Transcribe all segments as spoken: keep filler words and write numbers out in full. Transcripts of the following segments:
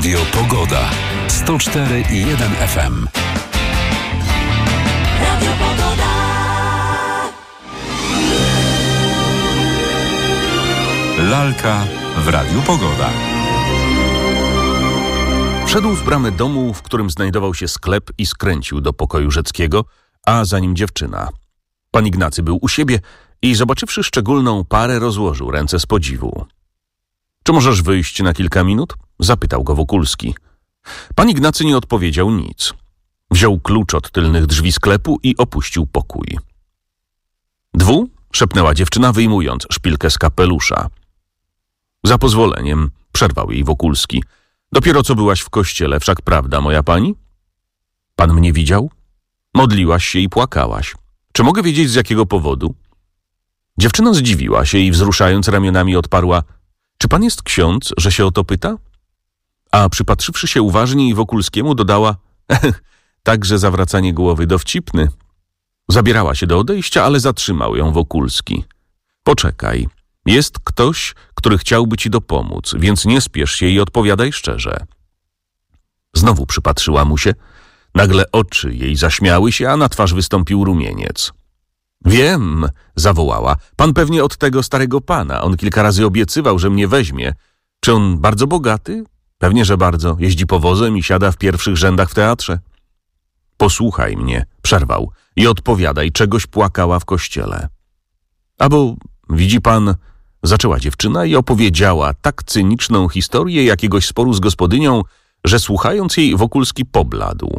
Radio Pogoda. sto cztery i jeden F M. Radio Pogoda. Lalka w Radiu Pogoda. Wszedł w bramę domu, w którym znajdował się sklep i skręcił do pokoju Rzeckiego, a za nim dziewczyna. Pan Ignacy był u siebie i zobaczywszy szczególną parę, rozłożył ręce z podziwu. Czy możesz wyjść na kilka minut? Zapytał go Wokulski. Pan Ignacy nie odpowiedział nic. Wziął klucz od tylnych drzwi sklepu i opuścił pokój. Dwu? Szepnęła dziewczyna, wyjmując szpilkę z kapelusza. Za pozwoleniem, przerwał jej Wokulski. Dopiero co byłaś w kościele, wszak prawda, moja pani? Pan mnie widział? Modliłaś się i płakałaś. Czy mogę wiedzieć, z jakiego powodu? Dziewczyna zdziwiła się i wzruszając ramionami odparła: czy pan jest ksiądz, że się o to pyta? A przypatrzywszy się uważniej Wokulskiemu, dodała: także zawracanie głowy dowcipny. Zabierała się do odejścia, ale zatrzymał ją Wokulski. Poczekaj, jest ktoś, który chciałby ci dopomóc, więc nie spiesz się i odpowiadaj szczerze. Znowu przypatrzyła mu się. Nagle oczy jej zaśmiały się, a na twarz wystąpił rumieniec. Wiem, zawołała, pan pewnie od tego starego pana. On kilka razy obiecywał, że mnie weźmie. Czy on bardzo bogaty? Pewnie, że bardzo. Jeździ powozem i siada w pierwszych rzędach w teatrze. Posłuchaj mnie, przerwał, i odpowiadaj, czegoś płakała w kościele. A bo, widzi pan, zaczęła dziewczyna i opowiedziała tak cyniczną historię jakiegoś sporu z gospodynią, że słuchając jej Wokulski pobladł.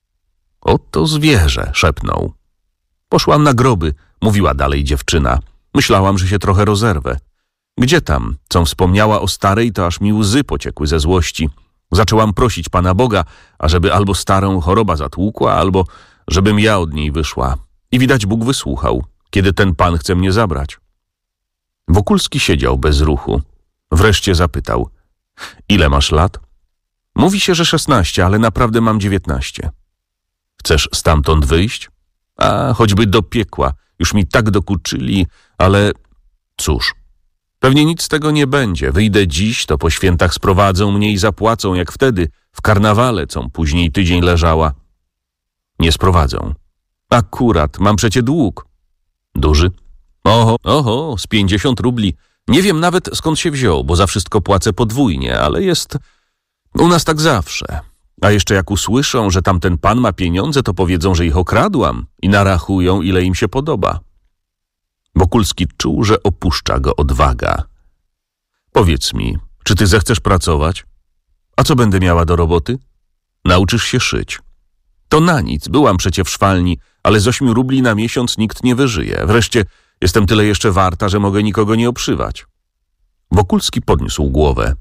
Oto zwierzę, szepnął. Poszłam na groby, mówiła dalej dziewczyna. Myślałam, że się trochę rozerwę. Gdzie tam? Co wspomniała o starej, to aż mi łzy pociekły ze złości. Zaczęłam prosić Pana Boga, ażeby albo starą choroba zatłukła, albo żebym ja od niej wyszła. I widać Bóg wysłuchał, kiedy ten pan chce mnie zabrać. Wokulski siedział bez ruchu. Wreszcie zapytał: ile masz lat? Mówi się, że szesnaście, ale naprawdę mam dziewiętnaście. Chcesz stamtąd wyjść? A, choćby do piekła. Już mi tak dokuczyli, ale cóż, pewnie nic z tego nie będzie. Wyjdę dziś, to po świętach sprowadzą mnie i zapłacą, jak wtedy, w karnawale, com później tydzień leżała. Nie sprowadzą. Akurat, mam przecie dług. Duży? Oho, oho, z pięćdziesiąt rubli. Nie wiem nawet, skąd się wziął, bo za wszystko płacę podwójnie, ale jest u nas tak zawsze. A jeszcze jak usłyszą, że tamten pan ma pieniądze, to powiedzą, że ich okradłam i narachują, ile im się podoba. Wokulski czuł, że opuszcza go odwaga. Powiedz mi, czy ty zechcesz pracować? A co będę miała do roboty? Nauczysz się szyć. To na nic, byłam przecie w szwalni, ale z ośmiu rubli na miesiąc nikt nie wyżyje. Wreszcie jestem tyle jeszcze warta, że mogę nikogo nie obszywać. Wokulski podniósł głowę.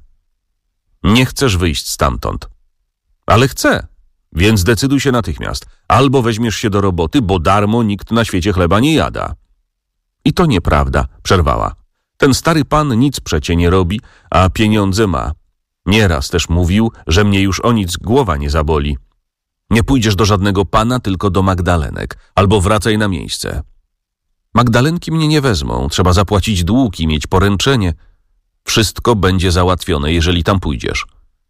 Nie chcesz wyjść stamtąd. Ale chcę, więc decyduj się natychmiast. Albo weźmiesz się do roboty, bo darmo nikt na świecie chleba nie jada. I to nieprawda, przerwała. Ten stary pan nic przecie nie robi, a pieniądze ma. Nieraz też mówił, że mnie już o nic głowa nie zaboli. Nie pójdziesz do żadnego pana, tylko do Magdalenek, albo wracaj na miejsce. Magdalenki mnie nie wezmą, trzeba zapłacić dług i mieć poręczenie. Wszystko będzie załatwione, jeżeli tam pójdziesz.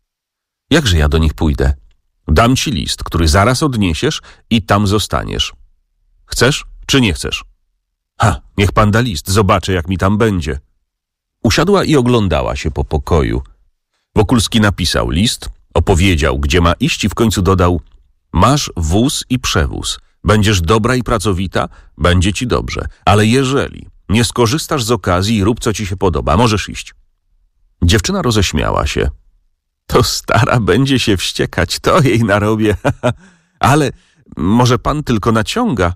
Jakże ja do nich pójdę? Dam ci list, który zaraz odniesiesz i tam zostaniesz. Chcesz, czy nie chcesz? Ha, niech pan da list, zobaczę, jak mi tam będzie. Usiadła i oglądała się po pokoju. Wokulski napisał list, opowiedział, gdzie ma iść i w końcu dodał: masz wóz i przewóz. Będziesz dobra i pracowita, będzie ci dobrze. Ale jeżeli nie skorzystasz z okazji i rób, co ci się podoba, możesz iść. Dziewczyna roześmiała się. To stara będzie się wściekać, to jej narobię. Ale może pan tylko naciąga?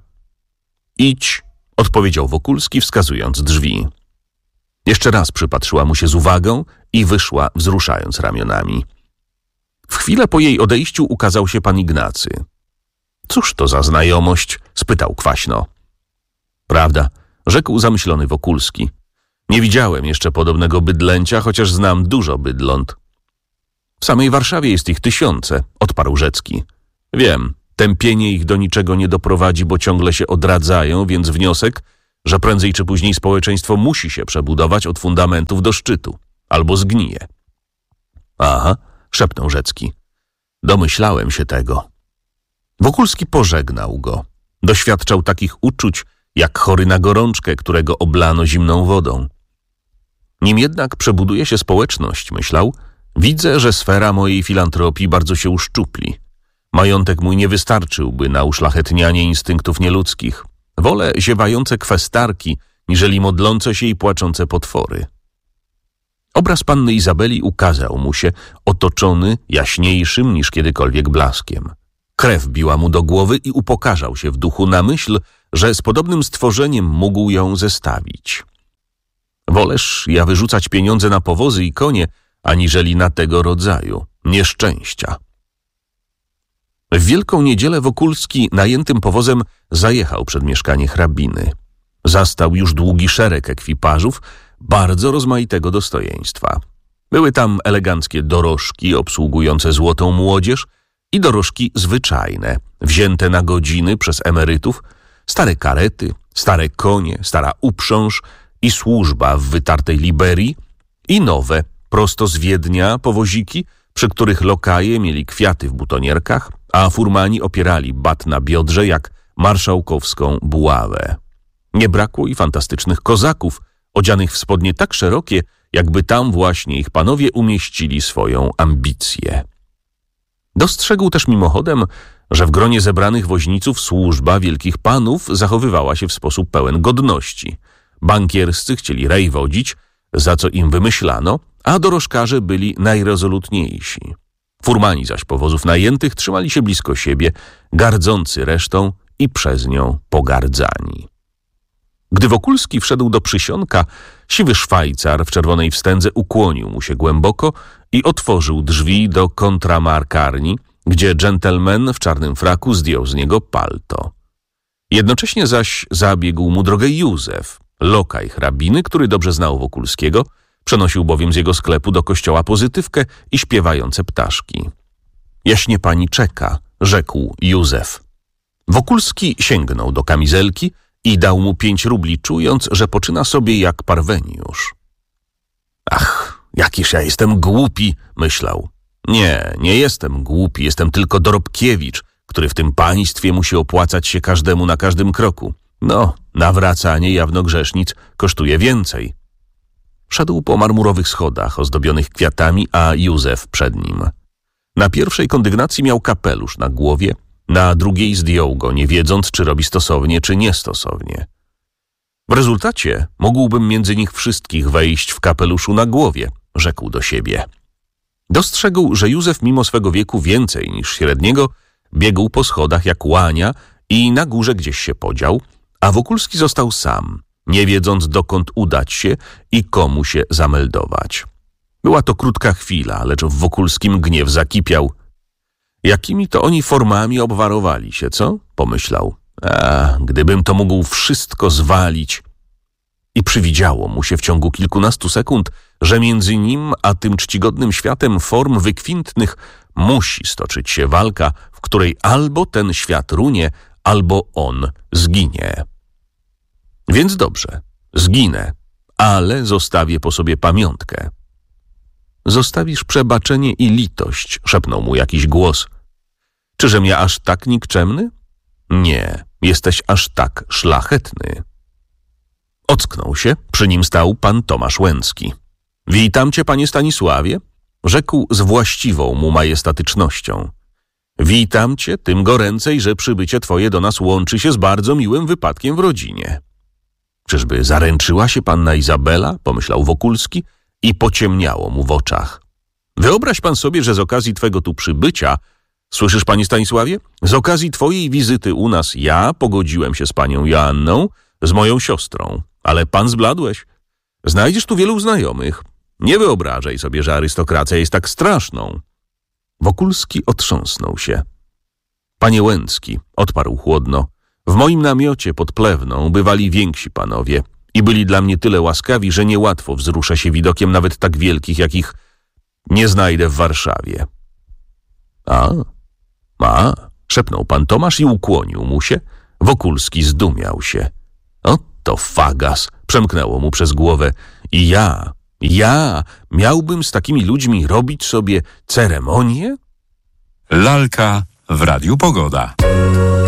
Idź, odpowiedział Wokulski, wskazując drzwi. Jeszcze raz przypatrzyła mu się z uwagą i wyszła, wzruszając ramionami. W chwilę po jej odejściu ukazał się pan Ignacy. Cóż to za znajomość? Spytał kwaśno. Prawda, rzekł zamyślony Wokulski. Nie widziałem jeszcze podobnego bydlęcia, chociaż znam dużo bydląt. W samej Warszawie jest ich tysiące, odparł Rzecki. Wiem, tępienie ich do niczego nie doprowadzi, bo ciągle się odradzają, więc wniosek, że prędzej czy później społeczeństwo musi się przebudować od fundamentów do szczytu, albo zgnije. Aha, szepnął Rzecki. Domyślałem się tego. Wokulski pożegnał go. Doświadczał takich uczuć, jak chory na gorączkę, którego oblano zimną wodą. Nim jednak przebuduje się społeczność, myślał, widzę, że sfera mojej filantropii bardzo się uszczupli. Majątek mój nie wystarczyłby na uszlachetnianie instynktów nieludzkich. Wolę ziewające kwestarki, niżeli modlące się i płaczące potwory. Obraz panny Izabeli ukazał mu się, otoczony jaśniejszym niż kiedykolwiek blaskiem. Krew biła mu do głowy i upokarzał się w duchu na myśl, że z podobnym stworzeniem mógł ją zestawić. Woleż ja wyrzucać pieniądze na powozy i konie, aniżeli na tego rodzaju nieszczęścia. W Wielką Niedzielę Wokulski najętym powozem zajechał przed mieszkanie hrabiny. Zastał już długi szereg ekwipażów bardzo rozmaitego dostojeństwa. Były tam eleganckie dorożki obsługujące złotą młodzież i dorożki zwyczajne, wzięte na godziny przez emerytów, stare karety, stare konie, stara uprząż i służba w wytartej liberii i nowe, prosto z Wiednia powoziki, przy których lokaje mieli kwiaty w butonierkach, a furmani opierali bat na biodrze jak marszałkowską buławę. Nie brakło i fantastycznych kozaków, odzianych w spodnie tak szerokie, jakby tam właśnie ich panowie umieścili swoją ambicję. Dostrzegł też mimochodem, że w gronie zebranych woźniców służba wielkich panów zachowywała się w sposób pełen godności. Bankierscy chcieli rej wodzić, za co im wymyślano, a dorożkarze byli najrezolutniejsi. Furmani zaś powozów najętych trzymali się blisko siebie, gardzący resztą i przez nią pogardzani. Gdy Wokulski wszedł do przysionka, siwy Szwajcar w czerwonej wstędze ukłonił mu się głęboko i otworzył drzwi do kontramarkarni, gdzie dżentelmen w czarnym fraku zdjął z niego palto. Jednocześnie zaś zabiegł mu drogę Józef, lokaj hrabiny, który dobrze znał Wokulskiego, przenosił bowiem z jego sklepu do kościoła pozytywkę i śpiewające ptaszki. Jaśnie pani czeka, rzekł Józef. Wokulski sięgnął do kamizelki i dał mu pięć rubli, czując, że poczyna sobie jak Parweniusz. Ach, jakiż ja jestem głupi, myślał. Nie, nie jestem głupi, jestem tylko Dorobkiewicz, który w tym państwie musi opłacać się każdemu na każdym kroku. No, nawracanie jawnogrzesznic kosztuje więcej. Szedł po marmurowych schodach ozdobionych kwiatami, a Józef przed nim. Na pierwszej kondygnacji miał kapelusz na głowie, na drugiej zdjął go, nie wiedząc, czy robi stosownie, czy niestosownie. W rezultacie mógłbym między nich wszystkich wejść w kapeluszu na głowie, rzekł do siebie. Dostrzegł, że Józef mimo swego wieku więcej niż średniego biegł po schodach jak łania i na górze gdzieś się podział, a Wokulski został sam, nie wiedząc dokąd udać się i komu się zameldować. Była to krótka chwila, lecz w Wokulskim gniew zakipiał. Jakimi to oni formami obwarowali się, co? Pomyślał. A, gdybym to mógł wszystko zwalić. I przywidziało mu się w ciągu kilkunastu sekund, że między nim a tym czcigodnym światem form wykwintnych musi stoczyć się walka, w której albo ten świat runie, albo on zginie. Więc dobrze, zginę, ale zostawię po sobie pamiątkę. Zostawisz przebaczenie i litość, szepnął mu jakiś głos. Czyżem ja aż tak nikczemny? Nie, jesteś aż tak szlachetny. Ocknął się, przy nim stał pan Tomasz Łęcki. Witam cię, panie Stanisławie, rzekł z właściwą mu majestatycznością. Witam cię, tym goręcej, że przybycie twoje do nas łączy się z bardzo miłym wypadkiem w rodzinie. Czyżby zaręczyła się panna Izabela? Pomyślał Wokulski i pociemniało mu w oczach. Wyobraź pan sobie, że z okazji twego tu przybycia, słyszysz, panie Stanisławie, z okazji twojej wizyty u nas ja pogodziłem się z panią Joanną, z moją siostrą, ale pan zbladłeś. Znajdziesz tu wielu znajomych. Nie wyobrażaj sobie, że arystokracja jest tak straszną. Wokulski otrząsnął się. Panie Łęcki, odparł chłodno, w moim namiocie pod Plewną bywali więksi panowie i byli dla mnie tyle łaskawi, że niełatwo wzrusza się widokiem nawet tak wielkich, jakich nie znajdę w Warszawie. A, a, szepnął pan Tomasz i ukłonił mu się. Wokulski zdumiał się. Oto fagas, przemknęło mu przez głowę. I ja, Ja miałbym z takimi ludźmi robić sobie ceremonię? Lalka w Radiu Pogoda.